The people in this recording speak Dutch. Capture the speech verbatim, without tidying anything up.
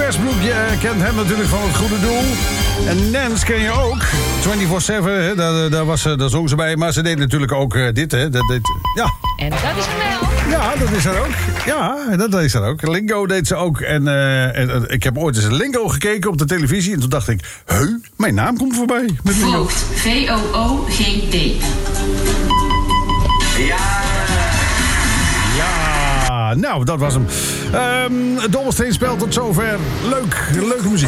Westbroek, je kent hem natuurlijk van Het Goede Doel. En Nance ken je ook. vierentwintig zeven, daar, daar, was, daar zong ze bij. Maar ze deed natuurlijk ook uh, dit, hè. Dat deed, ja. En dat is Mel. Ja, dat is er ook. Ja, dat is er ook. Lingo deed ze ook. En, uh, en uh, ik heb ooit eens Lingo gekeken op de televisie. En toen dacht ik, heu, mijn naam komt voorbij. Met Lingo. Voogd, V O O G D. Ja. Ja, nou, dat was hem. Um, het Dobbelsteenspel tot zover. Leuk, leuke muziek.